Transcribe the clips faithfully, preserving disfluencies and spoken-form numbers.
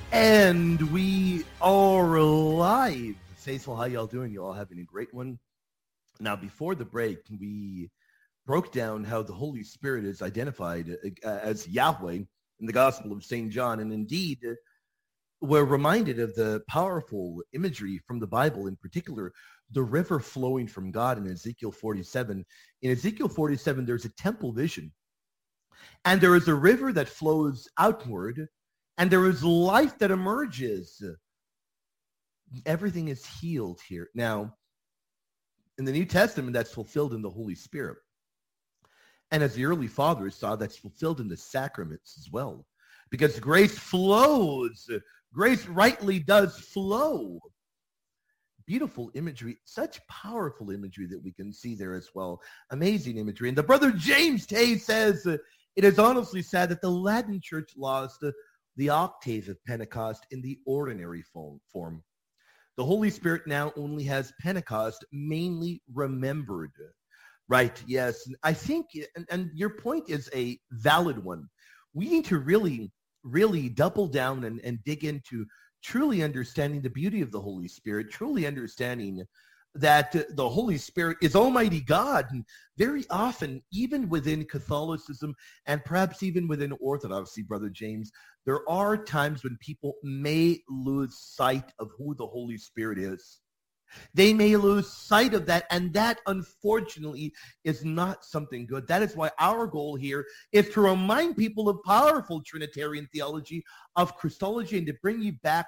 And we are live. Faithful, how y'all doing? You all having a great one? Now, before the break, we broke down how the Holy Spirit is identified uh, as Yahweh in the Gospel of Saint John. And indeed, we're reminded of the powerful imagery from the Bible, in particular, the river flowing from God in Ezekiel forty-seven. In Ezekiel forty-seven, there's a temple vision. And there is a river that flows outward, and there is life that emerges. Everything is healed here. Now, in the New Testament, that's fulfilled in the Holy Spirit. And as the early fathers saw, that's fulfilled in the sacraments as well. Because grace flows. Grace rightly does flow. Beautiful imagery, such powerful imagery that we can see there as well. Amazing imagery. And the brother James Tay says, uh, it is honestly sad that the Latin Church lost uh, the octave of Pentecost in the ordinary form. The Holy Spirit now only has Pentecost mainly remembered. Right, yes. I think, and, and your point is a valid one. We need to really, really double down and, and dig into truly understanding the beauty of the Holy Spirit, truly understanding that the Holy Spirit is Almighty God. And very often, even within Catholicism and perhaps even within Orthodoxy, Brother James, there are times when people may lose sight of who the Holy Spirit is. They may lose sight of that, and that, unfortunately, is not something good. That is why our goal here is to remind people of powerful Trinitarian theology, of Christology, and to bring you back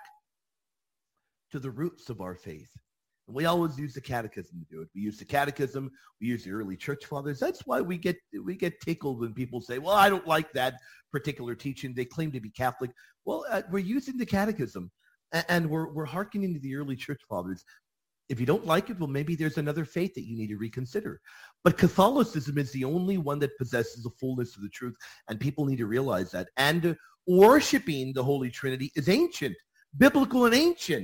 to the roots of our faith. And we always use the catechism to do it. We use the catechism. We use the early church fathers. That's why we get we get tickled when people say, well, I don't like that particular teaching. They claim to be Catholic. Well, uh, we're using the catechism, and, and we're, we're hearkening to the early church fathers. If you don't like it, well, maybe there's another faith that you need to reconsider. But Catholicism is the only one that possesses the fullness of the truth, and people need to realize that. And uh, worshiping the Holy Trinity is ancient, biblical and ancient.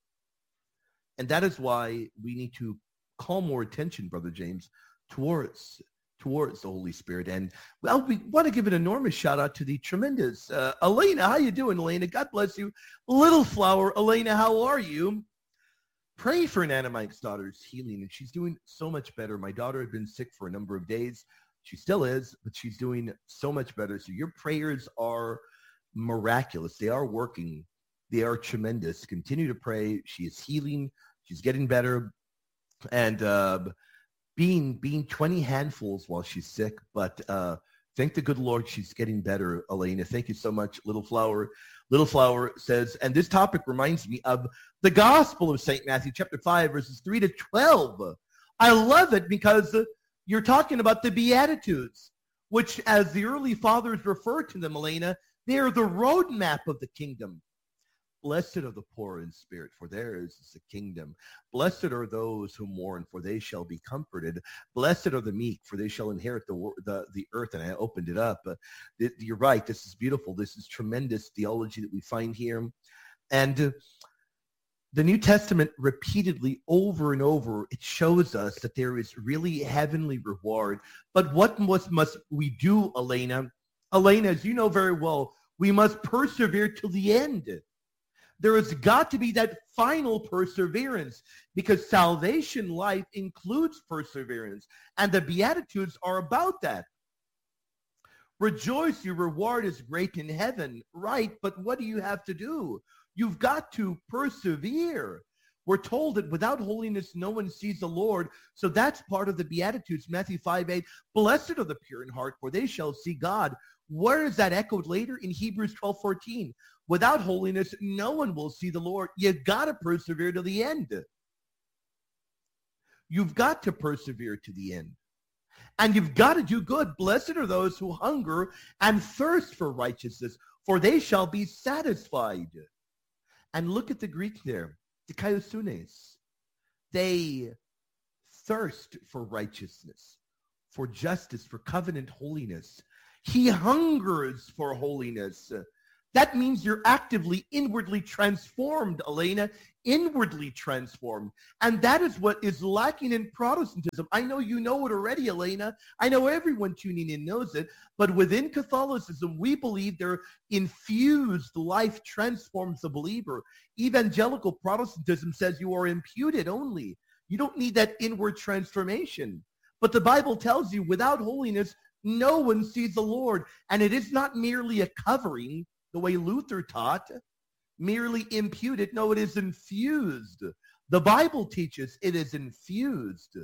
And that is why we need to call more attention, Brother James, towards towards the Holy Spirit. And, well, we want to give an enormous shout out to the tremendous uh, Elena. How you doing, Elena? God bless you. Little Flower, Elena, how are you? Pray for Nana Mike's daughter's healing, and she's doing so much better. My daughter had been sick for a number of days. She still is, but she's doing so much better. So your prayers are miraculous. They are working. They are tremendous. Continue to pray. She is healing. She's getting better. And uh, being being twenty handfuls while she's sick, but uh, thank the good Lord she's getting better, Elena. Thank you so much, Little Flower. Little Flower says, and this topic reminds me of the Gospel of Saint Matthew, chapter five, verses three to twelve. I love it because you're talking about the Beatitudes, which, as the early fathers referred to them, Elena, they are the roadmap of the kingdom. Blessed are the poor in spirit, for theirs is the kingdom. Blessed are those who mourn, for they shall be comforted. Blessed are the meek, for they shall inherit the the, the earth. And I opened it up. Uh, it, you're right. This is beautiful. This is tremendous theology that we find here. And uh, the New Testament repeatedly, over and over, it shows us that there is really heavenly reward. But what must, must we do, Elena? Elena, as you know very well, we must persevere till the end. There has got to be that final perseverance, because salvation life includes perseverance, and the Beatitudes are about that. Rejoice, your reward is great in heaven. Right, but what do you have to do? You've got to persevere. We're told that without holiness, no one sees the Lord. So that's part of the Beatitudes, Matthew five eight. Blessed are the pure in heart, for they shall see God. Where is that echoed later? In Hebrews twelve fourteen. Without holiness, no one will see the Lord. You got to persevere to the end. You've got to persevere to the end. And you've got to do good. Blessed are those who hunger and thirst for righteousness, for they shall be satisfied. And look at the Greek there, dikaiosune. They thirst for righteousness, for justice, for covenant holiness. He hungers for holiness. That means you're actively inwardly transformed, Elena, inwardly transformed. And that is what is lacking in Protestantism. I know you know it already, Elena. I know everyone tuning in knows it. But within Catholicism, we believe their infused life transforms the believer. Evangelical Protestantism says you are imputed only. You don't need that inward transformation. But the Bible tells you without holiness, no one sees the Lord. And it is not merely a covering, the way Luther taught, merely imputed. No, it is infused. The Bible teaches it is infused.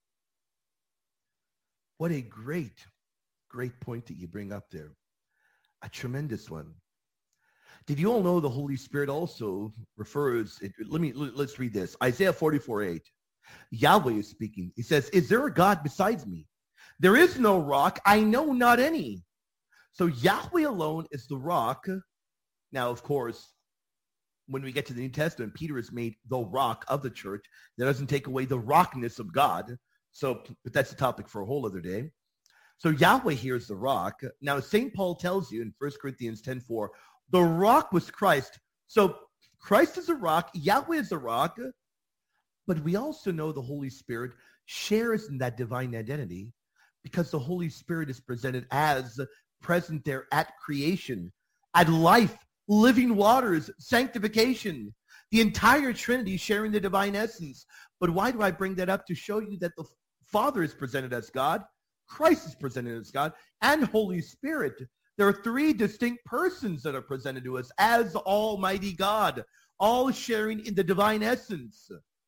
What a great, great point that you bring up there. A tremendous one. Did you all know the Holy Spirit also refers, let me, let's read this. Isaiah forty-four eight. Yahweh is speaking. He says, is there a God besides me? There is no rock. I know not any. So Yahweh alone is the rock. Now, of course, when we get to the New Testament, Peter is made the rock of the church. That doesn't take away the rockness of God. So, but that's a topic for a whole other day. So Yahweh here is the rock. Now, Saint Paul tells you in First Corinthians ten four, the rock was Christ. So Christ is a rock. Yahweh is a rock. But we also know the Holy Spirit shares in that divine identity because the Holy Spirit is presented as present there at creation, at life, living waters, sanctification, the entire Trinity sharing the divine essence. But why do I bring that up? To show you that the Father is presented as God, Christ is presented as God, and Holy Spirit. There are three distinct persons that are presented to us as Almighty God, all sharing in the divine essence.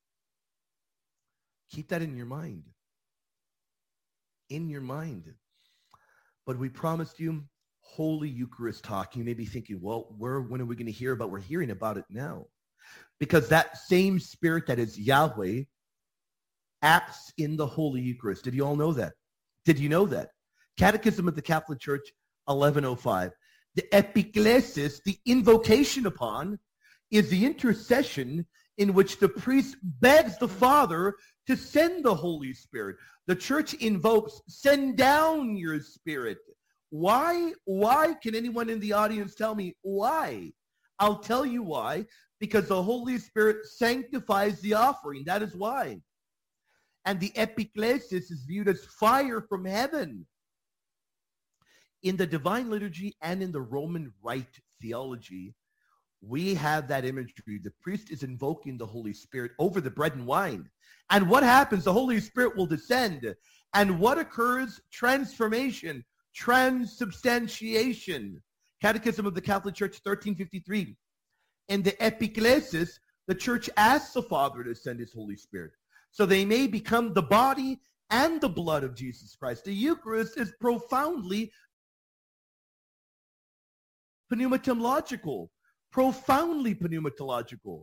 Keep that in your mind. In your mind. But we promised you Holy Eucharist talk. You may be thinking, well, where, when are we going to hear about? We're hearing about it now. Because that same Spirit that is Yahweh acts in the Holy Eucharist. Did you all know that? Did you know that? Catechism of the Catholic Church, eleven oh five. The epiklesis, the invocation upon, is the intercession in which the priest begs the Father to send the Holy Spirit. The church invokes, send down your Spirit. Why? Why? Can anyone in the audience tell me why? I'll tell you why. Because the Holy Spirit sanctifies the offering. That is why. And the epiklesis is viewed as fire from heaven. In the divine liturgy and in the Roman Rite theology, we have that imagery. The priest is invoking the Holy Spirit over the bread and wine. And what happens? The Holy Spirit will descend. And what occurs? Transformation, transubstantiation. Catechism of the Catholic Church, thirteen fifty-three. In the epiklesis, the church asks the Father to send his Holy Spirit, so they may become the body and the blood of Jesus Christ. The Eucharist is profoundly pneumatological. Profoundly pneumatological.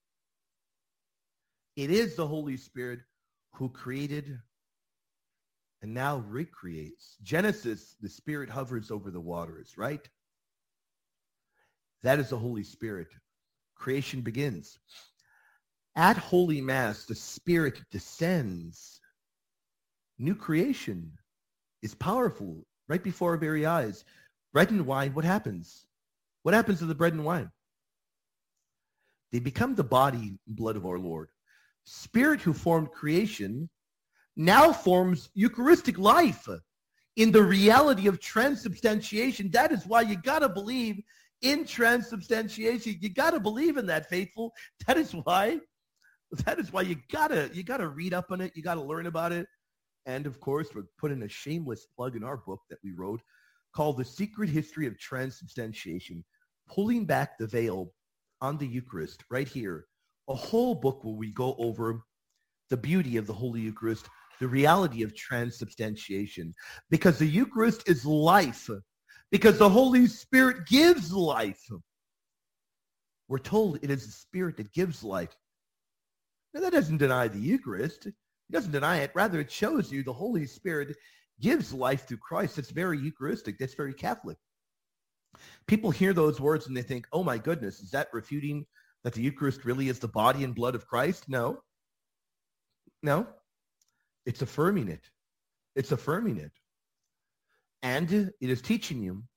It is the Holy Spirit who created and now recreates. Genesis, the Spirit hovers over the waters, right? That is the Holy Spirit. Creation begins. At Holy Mass, the Spirit descends. New creation is powerful right before our very eyes. Bread and wine, what happens? What happens to the bread and wine? They become the body and blood of our Lord. Spirit who formed creation now forms Eucharistic life in the reality of transubstantiation. That is why you got to believe in transubstantiation. You got to believe in that, faithful. That is why, that is why you got to, you got to read up on it. You got to learn about it. And of course, we're putting a shameless plug in our book that we wrote called The Secret History of Transubstantiation, pulling back the veil on the Eucharist right here. A whole book where we go over the beauty of the Holy Eucharist, the reality of transubstantiation, because the Eucharist is life, because the Holy Spirit gives life. We're told it is the Spirit that gives life. Now, that doesn't deny the Eucharist. It doesn't deny it. Rather, it shows you the Holy Spirit gives life through Christ. That's very Eucharistic. That's very Catholic. People hear those words and they think, oh my goodness, is that refuting that the Eucharist really is the body and blood of Christ? No. No. It's affirming it. It's affirming it. And it is teaching you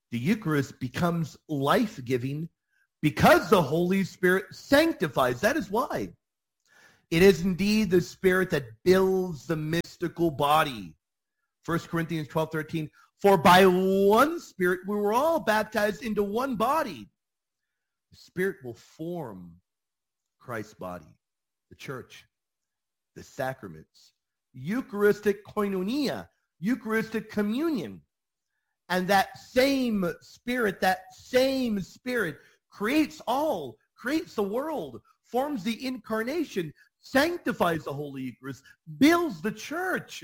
The Eucharist becomes life-giving because the Holy Spirit sanctifies. That is why. It is indeed the Spirit that builds the mystical body. First Corinthians twelve thirteen, for by one Spirit we were all baptized into one body. The Spirit will form Christ's body, the church, the sacraments, Eucharistic koinonia, Eucharistic communion. And that same Spirit, that same Spirit creates all, creates the world, forms the incarnation, sanctifies the Holy Eucharist, builds the church.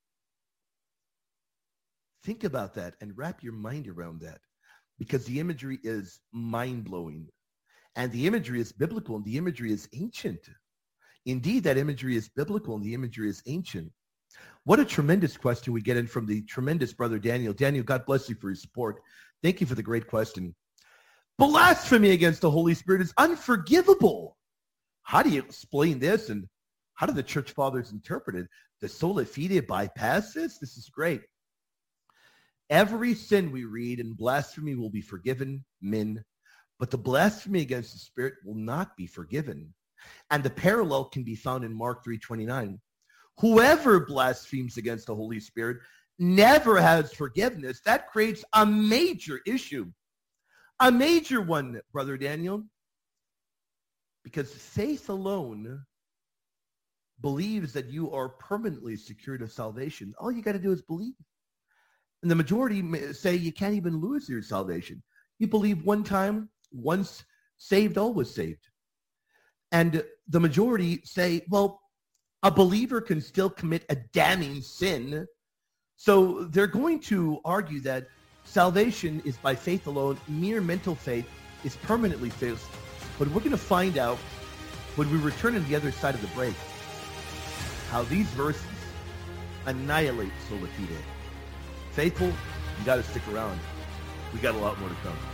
Think about that and wrap your mind around that, because the imagery is mind-blowing. And the imagery is biblical, and the imagery is ancient. Indeed, that imagery is biblical, and the imagery is ancient. What a tremendous question we get in from the tremendous brother Daniel. Daniel, God bless you for your support. Thank you for the great question. Blasphemy against the Holy Spirit is unforgivable. How do you explain this, and how do the church fathers interpret it? Does sola fide bypass this? This is great. Every sin we read in blasphemy will be forgiven, min, but the blasphemy against the Spirit will not be forgiven. And the parallel can be found in Mark three twenty-nine. Whoever blasphemes against the Holy Spirit never has forgiveness. That creates a major issue. A major one, Brother Daniel. Because faith alone believes that you are permanently secured of salvation. All you got to do is believe. And the majority say you can't even lose your salvation. You believe one time, once saved, always saved. And the majority say, well, a believer can still commit a damning sin. So they're going to argue that salvation is by faith alone. Mere mental faith is permanently faith. But we're going to find out when we return on the other side of the break how these verses annihilate sola fide. Faithful, you got to stick around. We got a lot more to come.